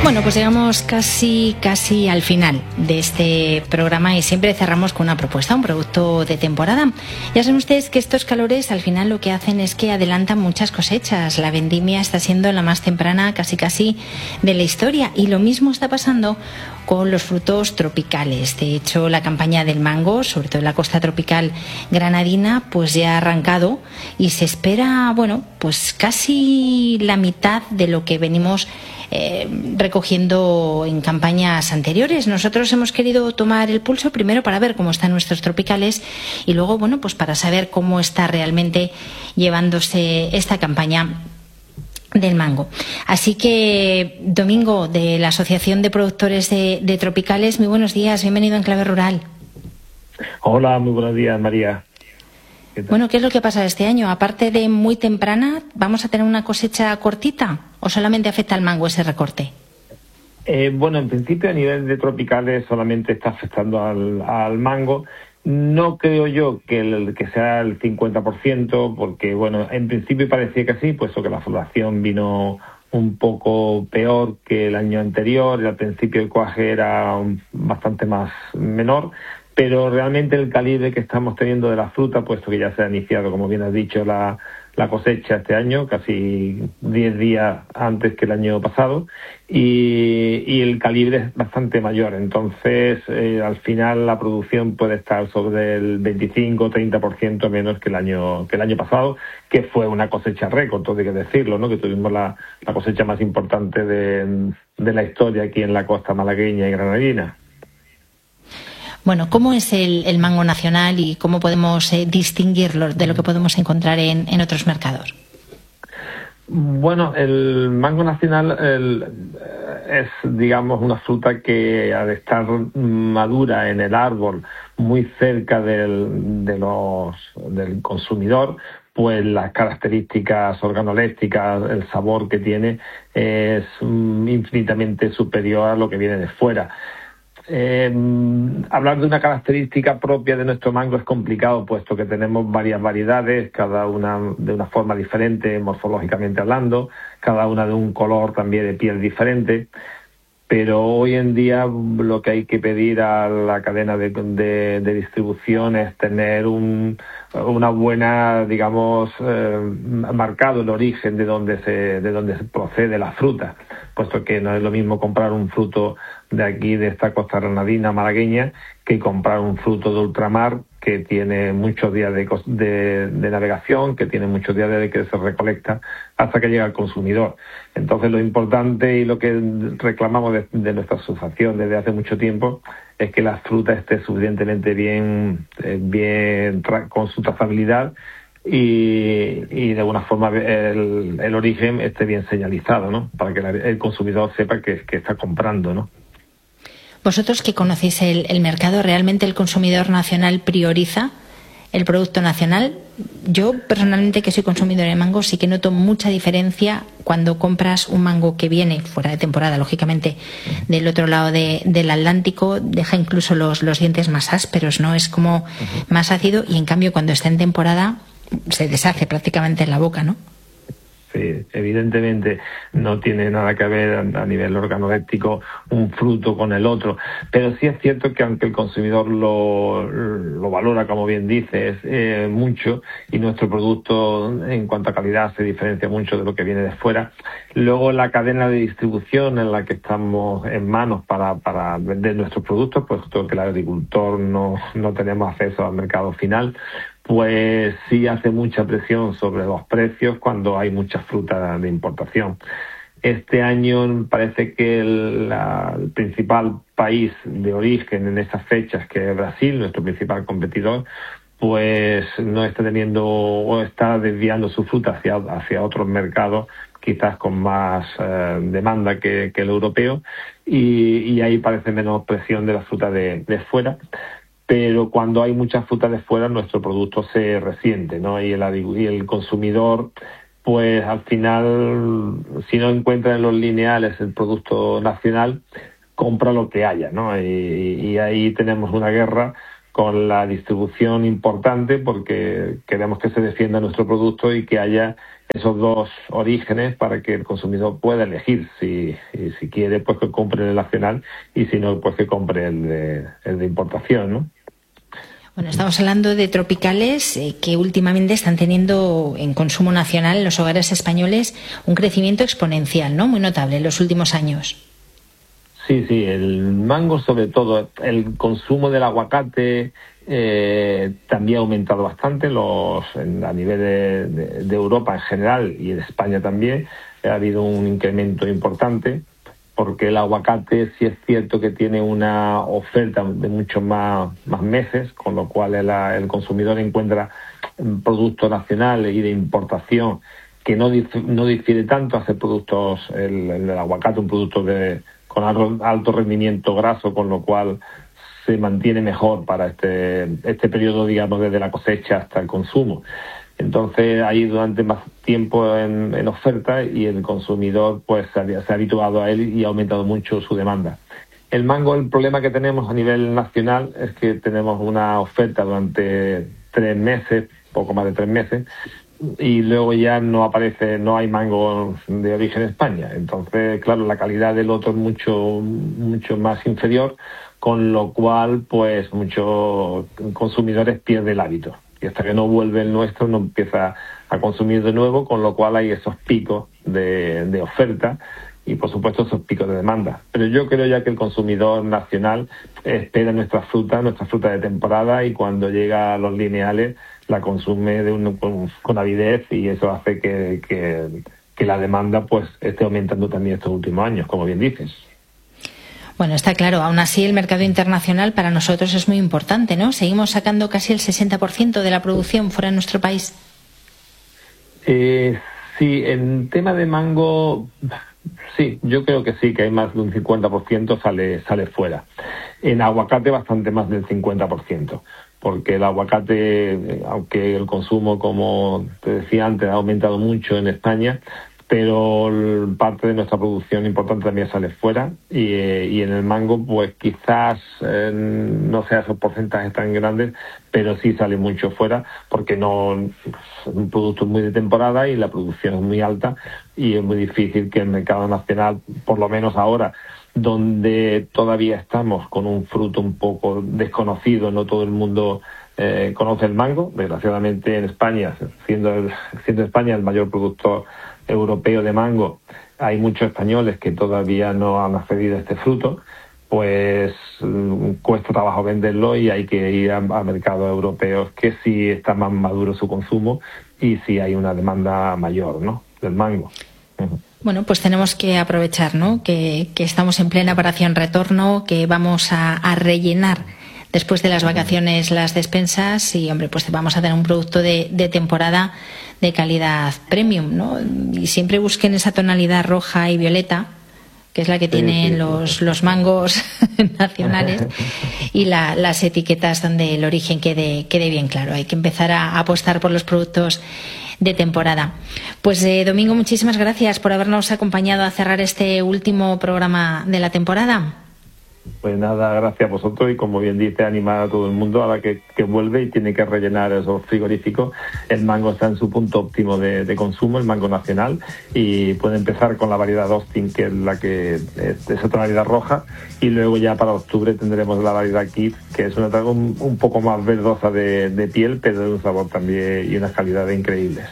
Bueno, pues llegamos casi al final de este programa y siempre cerramos con una propuesta, un producto de temporada. Ya saben ustedes que estos calores al final lo que hacen es que adelantan muchas cosechas. La vendimia está siendo la más temprana casi de la historia y lo mismo está pasando con los frutos tropicales. De hecho, la campaña del mango, sobre todo en la costa tropical granadina, pues ya ha arrancado y se espera, bueno, pues casi la mitad de lo que venimos recogiendo en campañas anteriores. Nosotros hemos querido tomar el pulso primero para ver cómo están nuestros tropicales y luego, bueno, pues para saber cómo está realmente llevándose esta campaña del mango. Así que, Domingo, de la Asociación de Productores de Tropicales, muy buenos días, bienvenido en Clave Rural. Hola, muy buenos días, María. Bueno, ¿qué es lo que pasa este año? Aparte de muy temprana, ¿vamos a tener una cosecha cortita o solamente afecta al mango ese recorte? Bueno, en principio a nivel de tropicales solamente está afectando al mango. No creo yo que sea el 50%, porque bueno, en principio parecía que sí, puesto que la floración vino un poco peor que el año anterior, y al principio el cuaje era bastante más menor, pero realmente el calibre que estamos teniendo de la fruta, puesto que ya se ha iniciado, como bien has dicho, la cosecha este año, casi 10 días antes que el año pasado, y el calibre es bastante mayor. Entonces, al final la producción puede estar sobre el 25-30% menos que el año pasado, que fue una cosecha récord, todo hay que decirlo, ¿no? Que tuvimos la cosecha más importante de la historia aquí en la costa malagueña y granadina. Bueno, ¿cómo es el mango nacional y cómo podemos distinguirlo de lo que podemos encontrar en otros mercados? Bueno, el mango nacional es, digamos, una fruta que al estar madura en el árbol muy cerca del consumidor, pues las características organolépticas, el sabor que tiene es infinitamente superior a lo que viene de fuera. Hablar de una característica propia de nuestro mango es complicado, puesto que tenemos varias variedades, cada una de una forma diferente morfológicamente hablando, cada una de un color también de piel diferente, pero hoy en día lo que hay que pedir a la cadena de distribución es tener una buena, digamos, marcado el origen de donde se procede la fruta, puesto que no es lo mismo comprar un fruto de aquí, de esta costa granadina malagueña, que comprar un fruto de ultramar que tiene muchos días de navegación, que tiene muchos días de que se recolecta hasta que llega al consumidor. Entonces, lo importante y lo que reclamamos de nuestra asociación desde hace mucho tiempo es que la fruta esté suficientemente bien con su trazabilidad y de alguna forma el origen esté bien señalizado, ¿no? Para que el consumidor sepa que está comprando, ¿no? Vosotros que conocéis el mercado, ¿realmente el consumidor nacional prioriza el producto nacional? Yo personalmente, que soy consumidora de mango, sí que noto mucha diferencia cuando compras un mango que viene fuera de temporada, lógicamente del otro lado del Atlántico, deja incluso los dientes más ásperos, ¿no? Es como más ácido, y en cambio cuando está en temporada se deshace prácticamente en la boca, ¿no? Sí, evidentemente no tiene nada que ver a nivel organoléptico un fruto con el otro, pero sí es cierto que aunque el consumidor lo valora, como bien dices, mucho, y nuestro producto en cuanto a calidad se diferencia mucho de lo que viene de fuera, luego la cadena de distribución en la que estamos en manos para vender nuestros productos, puesto que el agricultor no tenemos acceso al mercado final, pues sí hace mucha presión sobre los precios cuando hay mucha fruta de importación. Este año parece que el principal país de origen en esas fechas, que es Brasil, nuestro principal competidor, pues no está teniendo o está desviando su fruta hacia otros mercados, quizás con más demanda que el europeo, y ahí parece menos presión de la fruta de fuera. Pero cuando hay mucha fruta de fuera, nuestro producto se resiente, ¿no? Y el consumidor, pues al final, si no encuentra en los lineales el producto nacional, compra lo que haya, ¿no? Y ahí tenemos una guerra con la distribución importante, porque queremos que se defienda nuestro producto y que haya esos dos orígenes para que el consumidor pueda elegir si quiere, pues que compre el nacional, y si no, pues que compre el de importación, ¿no? Bueno, estamos hablando de tropicales que últimamente están teniendo en consumo nacional en los hogares españoles un crecimiento exponencial, ¿no? Muy notable en los últimos años. Sí, el mango, sobre todo, el consumo del aguacate también ha aumentado bastante a nivel de Europa en general y en España también. Ha habido un incremento importante, porque el aguacate sí es cierto que tiene una oferta de muchos más meses, con lo cual el consumidor encuentra un producto nacional y de importación que no difiere tanto a hacer productos, el aguacate, un producto con alto rendimiento graso, con lo cual se mantiene mejor para este periodo, digamos, desde la cosecha hasta el consumo. Entonces, ahí durante más tiempo en oferta, y el consumidor pues se ha habituado a él y ha aumentado mucho su demanda. El mango, el problema que tenemos a nivel nacional es que tenemos una oferta durante 3 meses, poco más de 3 meses, y luego ya no hay mango de origen España. Entonces, claro, la calidad del otro es mucho más inferior, con lo cual pues muchos consumidores pierden el hábito. Y hasta que no vuelve el nuestro no empieza a consumir de nuevo, con lo cual hay esos picos de oferta y, por supuesto, esos picos de demanda. Pero yo creo ya que el consumidor nacional espera nuestra fruta de temporada, y cuando llega a los lineales la consume con avidez, y eso hace que la demanda pues esté aumentando también estos últimos años, como bien dices. Bueno, está claro. Aún así, el mercado internacional para nosotros es muy importante, ¿no? Seguimos sacando casi el 60% de la producción fuera de nuestro país. Sí, en tema de mango, sí, yo creo que sí, que hay más de un 50% sale fuera. En aguacate bastante más del 50%, porque el aguacate, aunque el consumo, como te decía antes, ha aumentado mucho en España, pero parte de nuestra producción importante también sale fuera, y en el mango pues quizás no sea esos porcentajes tan grandes, pero sí sale mucho fuera, porque no es un producto muy de temporada y la producción es muy alta, y es muy difícil que el mercado nacional, por lo menos ahora, donde todavía estamos con un fruto un poco desconocido, no todo el mundo conoce el mango. Desgraciadamente en España, siendo España el mayor productor europeo de mango, hay muchos españoles que todavía no han accedido a este fruto, pues cuesta trabajo venderlo, y hay que ir a mercados europeos que sí está más maduro su consumo y sí hay una demanda mayor, ¿no?, del mango. Bueno, pues tenemos que aprovechar, ¿no?, que estamos en plena operación retorno, que vamos a rellenar después de las vacaciones las despensas, y, hombre, pues vamos a tener un producto de temporada de calidad premium, ¿no? Y siempre busquen esa tonalidad roja y violeta, que es la que tienen los mangos nacionales, y las etiquetas donde el origen quede bien claro. Hay que empezar a apostar por los productos de temporada. Pues Domingo, muchísimas gracias por habernos acompañado a cerrar este último programa de la temporada. Pues nada, gracias a vosotros, y como bien dice, animar a todo el mundo ahora que vuelve y tiene que rellenar esos frigoríficos. El mango está en su punto óptimo de consumo, el mango nacional, y puede empezar con la variedad Austin, que es la que es esa tonalidad roja, y luego ya para octubre tendremos la variedad Kid, que es una un poco más verdosa de piel, pero de un sabor también y unas calidades increíbles.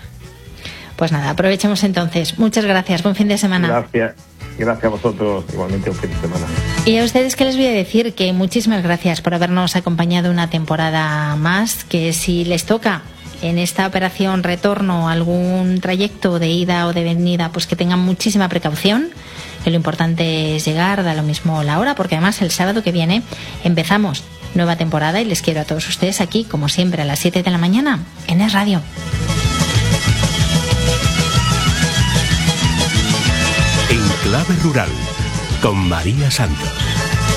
Pues nada, aprovechemos entonces. Muchas gracias, buen fin de semana. Gracias a vosotros, igualmente un fin de semana. Y a ustedes, ¿qué les voy a decir? Que muchísimas gracias por habernos acompañado una temporada más, que si les toca en esta operación retorno algún trayecto de ida o de venida, pues que tengan muchísima precaución, que lo importante es llegar, da lo mismo la hora, porque además el sábado que viene empezamos nueva temporada, y les quiero a todos ustedes aquí, como siempre, a las 7 de la mañana en Es Radio. En Clave Rural, con María Santos.